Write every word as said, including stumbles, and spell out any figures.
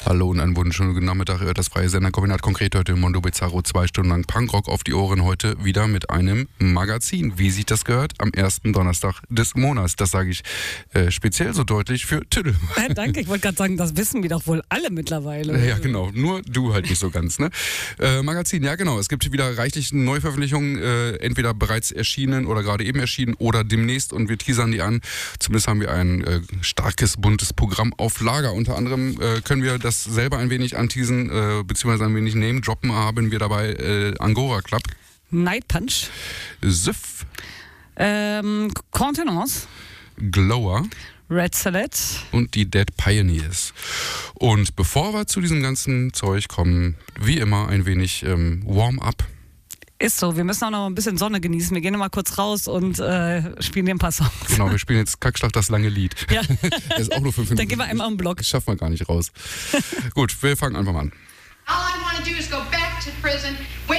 Hallo und einen wunderschönen guten Nachmittag. Ihr hört das freie Senderkombinat, konkret heute im Mondo Bizarro, zwei Stunden lang Punkrock auf die Ohren. Heute wieder mit einem Magazin, wie sich das gehört, am ersten Donnerstag des Monats. Das sage ich äh, speziell so deutlich für Tüdel. Äh, danke, ich wollte gerade sagen, das wissen wir doch wohl alle mittlerweile. Ja, genau, nur du halt nicht so ganz, ne? Äh, Magazin, ja genau, es gibt wieder reichlich Neuveröffentlichungen, äh, entweder bereits erschienen oder gerade eben erschienen oder demnächst, und wir teasern die an. Zumindest haben wir ein äh, starkes, buntes Programm auf Lager. Unter anderem äh, können wir das selber ein wenig anteasen, äh, beziehungsweise ein wenig Name droppen, haben wir dabei äh, Angora Club, Night Punch, Süff, ähm, Contenance, Glower Red Salad und die Dead Pioneers. Und bevor wir zu diesem ganzen Zeug kommen, wie immer ein wenig ähm, Warm-up. Ist so, wir müssen auch noch ein bisschen Sonne genießen. Wir gehen noch mal kurz raus und äh, spielen dir ein paar Songs. Genau, wir spielen jetzt Kackschlag, das lange Lied. Ja. Das ist auch nur fünf Minuten. Dann gehen wir einmal am Block. Das schaffen wir gar nicht raus. Gut, wir fangen einfach mal an. All I want to do is go back to prison, wait